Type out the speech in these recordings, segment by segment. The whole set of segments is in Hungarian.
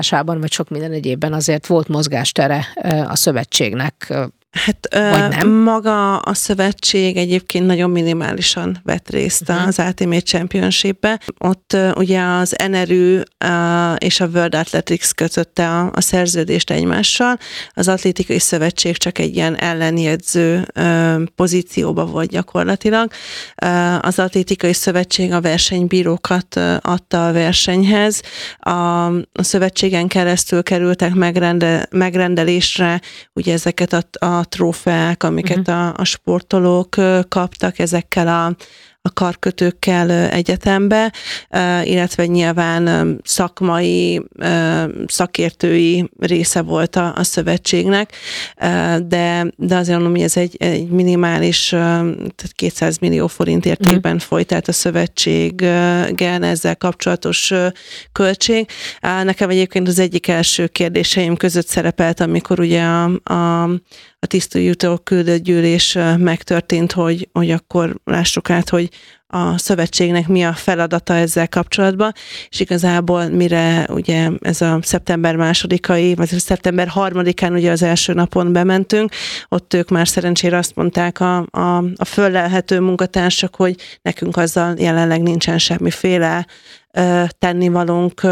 vagy sok minden egyébben azért volt mozgástere a szövetségnek. Hát maga a szövetség egyébként nagyon minimálisan vett részt az Ultimate Championship-be. Ott ugye az NRU és a World Athletics kötötte a szerződést egymással. Az atlétikai szövetség csak egy ilyen ellenjegyző pozícióba volt gyakorlatilag. Az atlétikai szövetség a versenybírókat adta a versenyhez. A szövetségen keresztül kerültek megrendelésre ugye ezeket a trófeák, amiket a sportolók kaptak ezekkel a karkötőkkel egyetembe, illetve nyilván szakmai, szakértői része volt a szövetségnek, de azért mondom, hogy ez egy minimális, tehát 200 millió forint értékben folyt, tehát a szövetségen ezzel kapcsolatos költség. Nekem egyébként az egyik első kérdéseim között szerepelt, amikor ugye a tisztújútól küldött gyűlés megtörtént, hogy akkor lássuk át, hogy a szövetségnek mi a feladata ezzel kapcsolatban, és igazából mire ugye ez a szeptember 2-ai, vagy szeptember 3-án ugye az első napon bementünk, ott ők már szerencsére azt mondták a föllelhető munkatársak, hogy nekünk azzal jelenleg nincsen semmiféle tennivalónk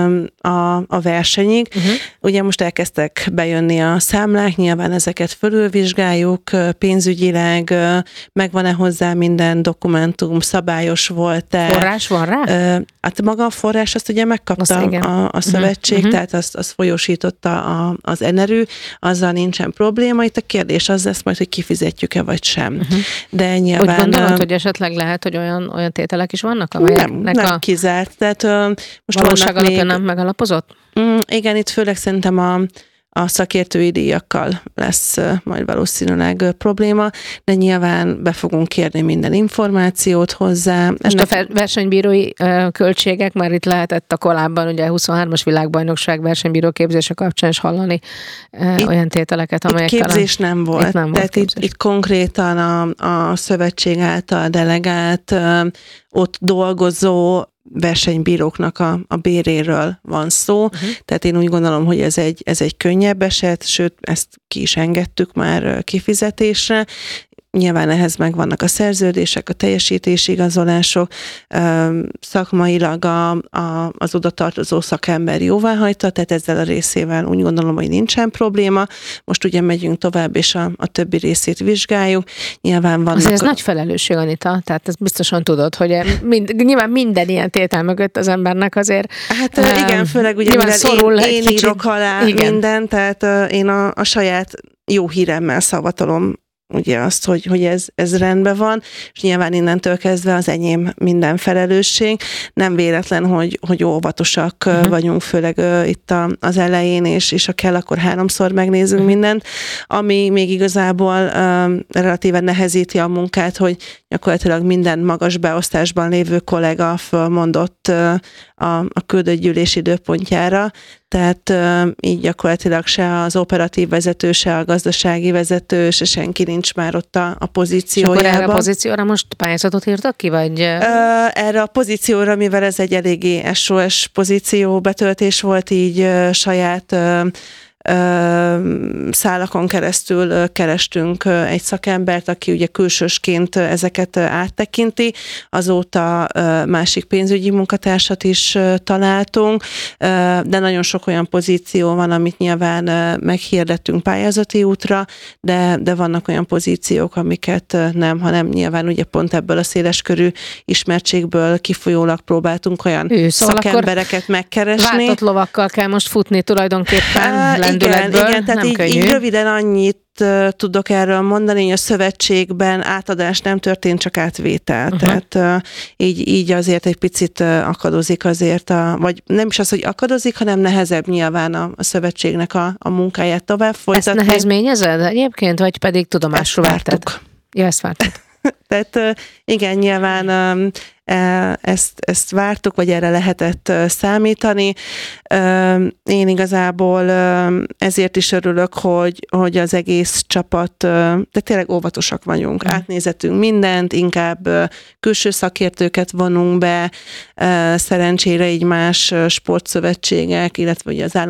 a versenyig. Ugye most elkezdtek bejönni a számlák, nyilván ezeket fölülvizsgáljuk, pénzügyileg megvan-e hozzá minden dokumentum, szabályos volt-e. Forrás van rá? Hát maga a forrás azt ugye megkapta a szövetség, tehát azt folyósította az NRU, azzal nincsen probléma. Itt a kérdés az lesz majd, hogy kifizetjük-e vagy sem. De nyilván... Úgy gondolod, hogy esetleg lehet, hogy olyan tételek is vannak, amelyeknek nem kizárt. Tehát most valóság alapján nem megalapozott? Igen, itt főleg szerintem a szakértői díjakkal lesz majd valószínűleg probléma, de nyilván be fogunk kérni minden információt hozzá. Most a versenybírói költségek, már itt lehetett a korábban, ugye 23-as világbajnokság versenybíró képzése kapcsán is hallani olyan tételeket, amelyekkel... Itt képzés nem volt. Tehát itt konkrétan a szövetség által delegált, ott dolgozó versenybíróknak a béréről van szó, tehát én úgy gondolom, hogy ez egy könnyebb eset, sőt, ezt ki is engedtük már kifizetésre. Nyilván ehhez megvannak a szerződések, a teljesítési igazolások, szakmailag az oda tartozó szakember jóváhagyta, tehát ezzel a részével úgy gondolom, hogy nincsen probléma. Most ugye megyünk tovább, és a többi részét vizsgáljuk. Nyilván vannak... Azért ez nagy felelősség, Anita, tehát ezt biztosan tudod, hogy nyilván minden ilyen tétel mögött az embernek azért... Hát igen, főleg ugye én írok alá mindent, tehát én a saját jó híremmel szavatolom ugye azt, hogy ez rendben van, és nyilván innentől kezdve az enyém minden felelősség. Nem véletlen, hogy óvatosak vagyunk, főleg itt az elején, és ha kell, akkor 3-szor megnézünk mindent, ami még igazából relatíve nehezíti a munkát, hogy gyakorlatilag minden magas beosztásban lévő kollega fölmondott a küldött gyűlés időpontjára, tehát így gyakorlatilag se az operatív vezető, se a gazdasági vezető, se senki nincs már ott a pozíciójában. És akkor erre a pozícióra most pályázatot írtak ki, vagy? Erre a pozícióra, mivel ez egy eléggé SOS pozíció betöltés volt, így saját szálakon keresztül kerestünk egy szakembert, aki ugye külsősként ezeket áttekinti. Azóta másik pénzügyi munkatársat is találtunk, de nagyon sok olyan pozíció van, amit nyilván meghirdettünk pályázati útra, de vannak olyan pozíciók, amiket nem, hanem nyilván ugye pont ebből a széleskörű ismertségből kifolyólag próbáltunk olyan szakembereket megkeresni. Váltott lovakkal kell most futni tulajdonképpen lendületből. Igen, tehát így röviden annyit tudok erről mondani, hogy a szövetségben átadás nem történt, csak átvétel. Tehát így azért egy picit akadozik azért, vagy nem is az, hogy akadozik, hanem nehezebb nyilván a szövetségnek a munkáját tovább folytatni. Ezt nehezményezed egyébként, vagy pedig tudomásról vártad? Ja, ezt vártad. Tehát igen, nyilván ezt vártuk, vagy erre lehetett számítani. Én igazából ezért is örülök, hogy az egész csapat, de tényleg óvatosak vagyunk. Átnézetünk mindent, inkább külső szakértőket vonunk be, szerencsére így más sportszövetségek, illetve az